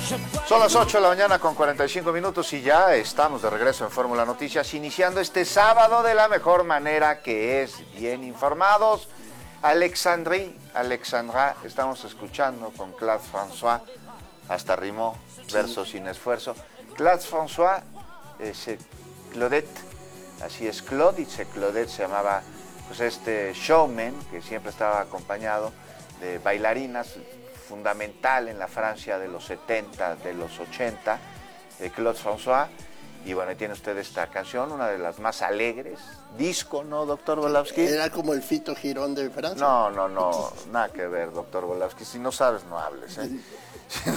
Son las 8 de la mañana con 45 minutos y ya estamos de regreso en Fórmula Noticias, iniciando este sábado de la mejor manera, que es bien informados. Alexandra, estamos escuchando con Claude François, hasta rimó, verso sin esfuerzo. Claude François, Claudette, así es Claude, y Claudette se llamaba pues este showman que siempre estaba acompañado de bailarinas, fundamental en la Francia de los 70, de los 80, Claude François. Y bueno, ahí tiene usted esta canción, una de las más alegres, disco, ¿no, doctor Volowski? Era como el Fito Girón de Francia. No, nada que ver, doctor Volowski. Si no sabes, no hables, ¿eh? Si no